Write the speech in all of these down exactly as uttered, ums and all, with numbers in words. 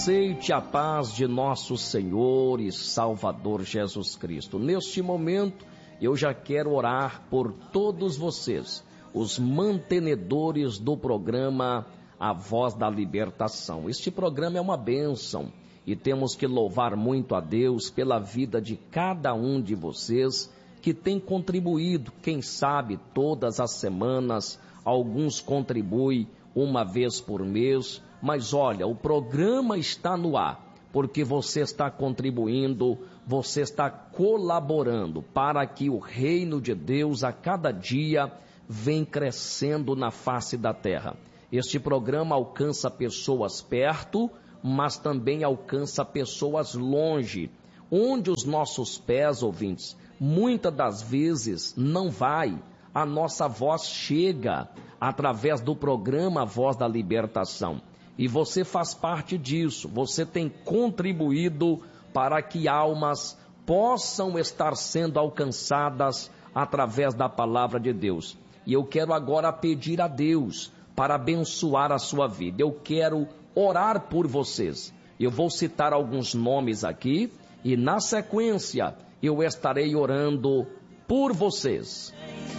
Aceite a paz de nosso Senhor e Salvador Jesus Cristo. Neste momento, eu já quero orar por todos vocês, os mantenedores do programa A Voz da Libertação. Este programa é uma bênção e temos que louvar muito a Deus pela vida de cada um de vocês que tem contribuído, quem sabe todas as semanas, alguns contribuem uma vez por mês, mas olha, o programa está no ar, porque você está contribuindo, você está colaborando para que o reino de Deus a cada dia vem crescendo na face da terra. Este programa alcança pessoas perto, mas também alcança pessoas longe, onde os nossos pés, ouvintes, muitas das vezes não vai. A nossa voz chega através do programa A Voz da Libertação. E você faz parte disso, você tem contribuído para que almas possam estar sendo alcançadas através da palavra de Deus. E eu quero agora pedir a Deus para abençoar a sua vida. Eu quero orar por vocês. Eu vou citar alguns nomes aqui e na sequência eu estarei orando por vocês.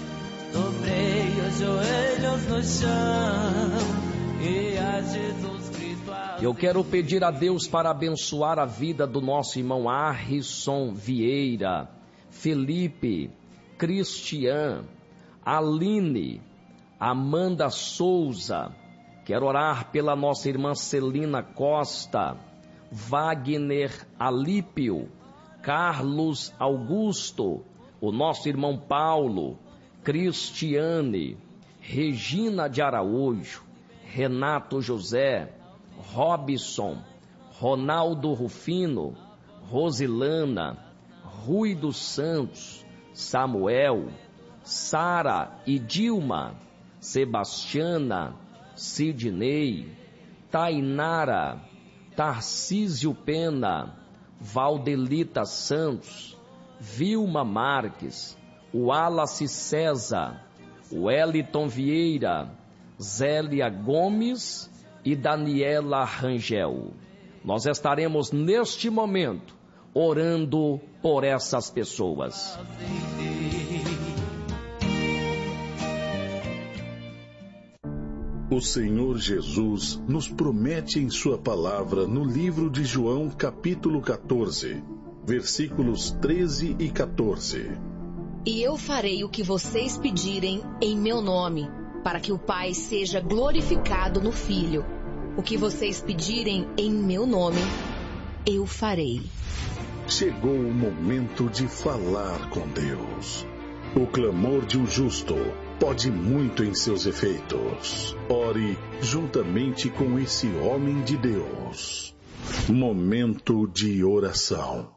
Dobrei os joelhos no chão e a Jesus Cristo. Eu quero pedir a Deus para abençoar a vida do nosso irmão Arrisson Vieira, Felipe, Cristian, Aline, Amanda Souza. Quero orar pela nossa irmã Celina Costa, Wagner Alípio, Carlos Augusto, o nosso irmão Paulo, Cristiane, Regina de Araújo, Renato José, Robson, Ronaldo Rufino, Rosilana, Rui dos Santos, Samuel, Sara e Dilma, Sebastiana, Sidney, Tainara, Tarcísio Pena, Valdelita Santos, Vilma Marques, Wallace César, Wellington Vieira, Zélia Gomes e Daniela Rangel. Nós estaremos neste momento orando por essas pessoas. O Senhor Jesus nos promete em sua palavra no livro de João, capítulo quatorze, versículos treze e quatorze. E eu farei o que vocês pedirem em meu nome, para que o Pai seja glorificado no Filho. O que vocês pedirem em meu nome, eu farei. Chegou o momento de falar com Deus. O clamor de um justo pode muito em seus efeitos. Ore juntamente com esse homem de Deus. Momento de oração.